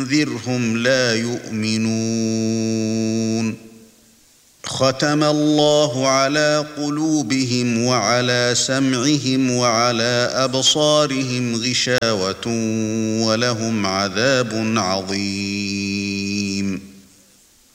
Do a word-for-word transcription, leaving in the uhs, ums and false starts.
فأنذرهم لا يؤمنون ختم الله على قلوبهم وعلى سمعهم وعلى أبصارهم غشاوة ولهم عذاب عظيم